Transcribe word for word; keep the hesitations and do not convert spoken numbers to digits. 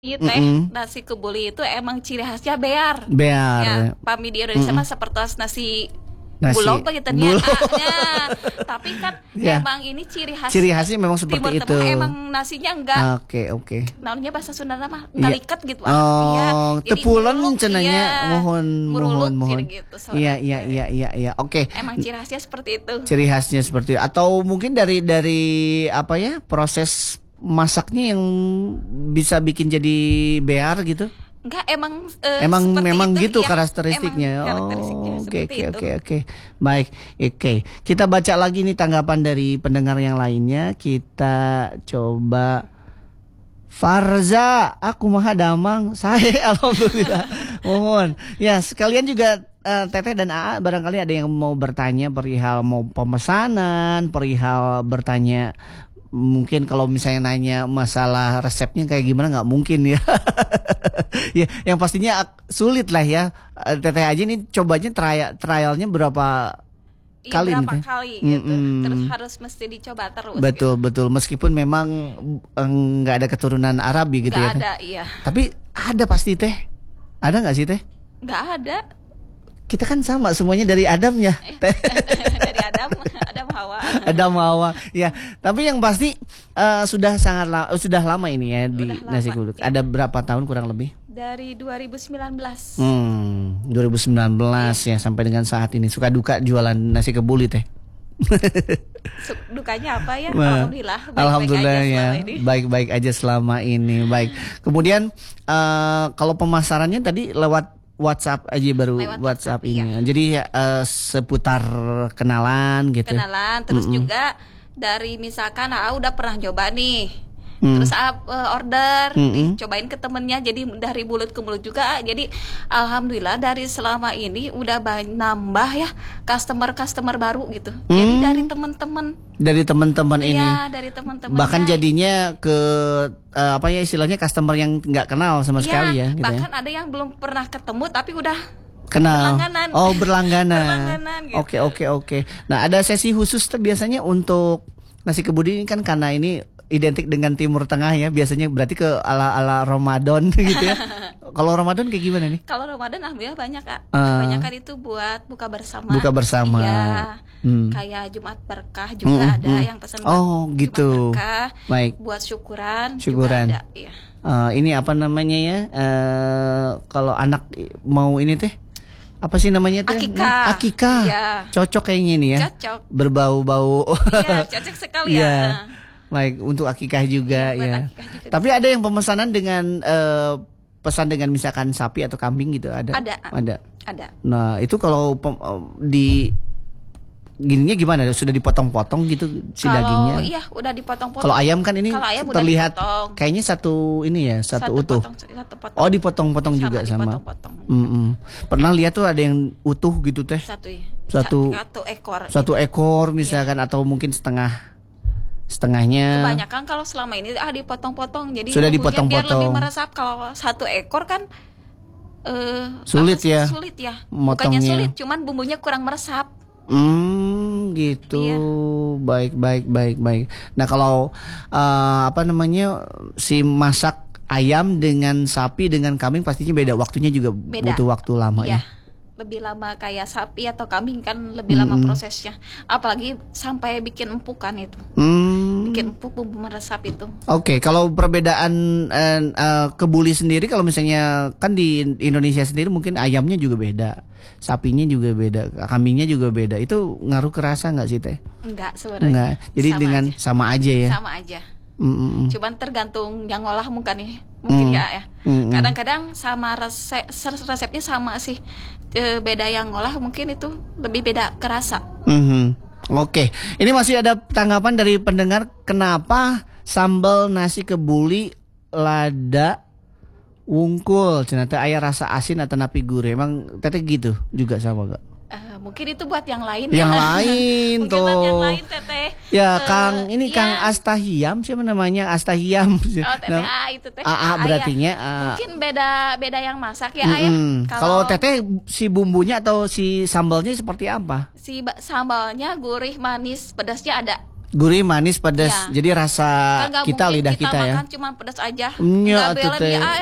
Iya teh, Mm-mm. nasi kebuli itu emang ciri khasnya bear. Bear. Ya, pami di Indonesia Mm-mm. mah seperti nasi Nasi bulog begitu nya. bulog. Tapi kan Ya. emang ini ciri khas Ciri khasnya memang seperti Timur itu. Tengah, emang nasinya enggak, Oke, oke. namanya bahasa Sunda mah Iya. ngaliket gitu ah. Iya, Oh, jadi tepulen nguluk, cenanya. iya. Mohon, Nguruluk mohon, mohon. gitu Iya, soalnya. iya, iya, iya, iya. Oke. Emang ciri khasnya seperti itu. Ciri khasnya seperti itu. Atau mungkin dari dari apa ya? Proses masaknya yang bisa bikin jadi bear gitu. Enggak, emang eh, Emang seperti memang itu, gitu ya. karakteristiknya. Emang karakteristiknya Oh, oke, seperti oke, itu. oke, oke. Baik, oke. Kita baca lagi nih tanggapan dari pendengar yang lainnya. Kita coba. Farza, aku maha damang. Saya alhamdulillah. Mohon. Ya, sekalian juga eh, Teteh dan A A barangkali ada yang mau bertanya perihal mau pemesanan, perihal bertanya mungkin kalau misalnya nanya masalah resepnya kayak gimana, nggak mungkin ya. Ya, yang pastinya ak- sulit lah ya. Eh, Teteh aja nih cobanya trial trialnya berapa Iya, kali nih, berapa Teh? kali gitu. Mm-mm. Terus harus mesti dicoba terus Betul, gitu. betul. Meskipun memang eh, nggak ada keturunan Arabi gitu Nggak ya, Teh. ada, iya. Tapi ada pasti Teh. Ada nggak sih Teh? Nggak ada. Kita kan sama semuanya dari Adam ya. Teh. Dari Adam, Adam Hawa. Adam Hawa. Ya, tapi yang pasti eh, sudah sangat la- eh, sudah lama ini ya di Udah lama, nasi kuduk. ya. Ada berapa tahun kurang lebih? Dari dua ribu sembilan belas. Hmm, dua ribu sembilan belas ya sampai dengan saat ini. Suka duka jualan nasi kebuli Teh. Su- Dukanya apa ya? Wah, Alhamdulillah. Baik-baik Alhamdulillah aja ya, selama ini. baik-baik aja selama ini. Baik. Kemudian eh, kalau pemasarannya tadi lewat WhatsApp aja baru Lewat WhatsApp, WhatsApp, ini. Jadi eh, seputar kenalan gitu. Kenalan, terus Mm-mm. juga dari misalkan ah udah pernah coba nih. Hmm. Terus ah, eh, order, Mm-mm. dicobain ke temennya, jadi dari mulut ke mulut juga. Jadi alhamdulillah dari selama ini udah banyak nambah ya customer-customer baru gitu. Jadi Hmm. dari teman-teman, Dari teman-teman ini. iya dari teman-teman. Bahkan jadinya ke eh, apa ya istilahnya customer yang nggak kenal sama sekali ya, gitu ya. bahkan ada yang belum pernah ketemu tapi udah Kenal. berlangganan. Oh, berlangganan. Berlangganan, gitu. Oke, oke, oke. Nah, ada sesi khusus tuh biasanya untuk nasi kebuli ini kan karena ini identik dengan Timur Tengah ya. Biasanya berarti ke ala-ala Ramadan gitu ya. Kalau Ramadan kayak gimana nih? Kalau Ramadan alhamdulillah banyak Kak. Ah. Banyak kan itu buat buka bersama. Buka bersama. Iya. Hmm. Kayak Jumat Berkah juga Hmm, ada hmm. yang pesan Oh, buat gitu. Jumat Berkah. Baik. Buat syukuran, Syukuran. juga ada. Iya. Eh, ini apa namanya ya? Eh, kalau anak mau ini teh apa sih namanya teh? Akikah. Akikah. Iya. Cocok kayaknya ini ya. Cocok. Berbau-bau. Iya, cocok sekali Iya. ya. Baik, untuk akikah juga Iya, buat ya. akikah juga Tapi ada yang pemesanan dengan eh, pesan dengan misalkan sapi atau kambing gitu ada? Ada. Ada. Ada. Nah, itu kalau pem- eh, di gininya gimana? Sudah dipotong-potong gitu si Kalau dagingnya? iya udah dipotong-potong. Kalau ayam kan ini Kalau ayam udah terlihat dipotong. kayaknya satu ini ya, satu, utuh. potong, satu potong. Oh, dipotong-potong Sama, juga sama. dipotong-potong. Mm-mm. Pernah lihat tuh ada yang utuh gitu teh. Satu ya. Satu- satu ekor. Satu ekor misalkan atau mungkin setengah setengahnya. Kebanyakan kalau selama ini ah dipotong-potong, jadi Sudah bumbunya biar dipotong-potong. lebih meresap. Kalau satu ekor kan eh Sulit apa sih? ya Sulit ya. motongnya. Bukannya sulit, cuman bumbunya kurang meresap. Hmm, gitu. Iya. Baik, baik, baik, baik. Nah, kalau eh, apa namanya si masak ayam dengan sapi dengan kambing pastinya beda waktunya juga Beda. butuh waktu lama ya. Iya. Lebih lama kayak sapi atau kambing kan lebih lama Mm-mm. prosesnya. Apalagi sampai bikin empuk kan itu. Hmm. Bikin empuk bumbu meresap itu. Oke, kalau perbedaan eh, eh, kebuli sendiri kalau misalnya kan di Indonesia sendiri mungkin ayamnya juga beda, sapinya juga beda, kambingnya juga beda. Itu ngaruh kerasa nggak sih Teh? Enggak sebenarnya. Enggak. Jadi Sama dengan aja. sama aja ya. Sama aja. Mm, mm, mm. Cuman tergantung yang ngolah mungkin nih. Mungkin Hmm. ya ya. Hmm. Kadang-kadang sama resep resepnya sama sih. E, beda yang ngolah mungkin itu lebih beda kerasa. Mhm. Oke, ini masih ada tanggapan dari pendengar. Kenapa sambal nasi kebuli lada wungkul? Ternyata ayah rasa asin atau napi gurih. Emang teteh gitu juga sama gak? Eh, mungkin itu buat yang lain Yang ya. lain Mungkin buat yang tuh. lain teteh. Ya Eh, Kang, ini iya. Kang Astahiam siapa namanya? Astahiam. Oh teteh Nah, ah, itu teh. A A Ah, berartinya ya. A. Mungkin beda beda yang masak ya ayah. Mm-mm. Kalau teteh si bumbunya atau si sambalnya seperti apa? si ba- sambalnya gurih manis pedasnya ada. Gurih, manis, pedas. Ya. Jadi rasa Kan nggak kita mungkin lidah kita, ya. makan cuma pedas aja. Nya Nggak atuh belem teh. ya.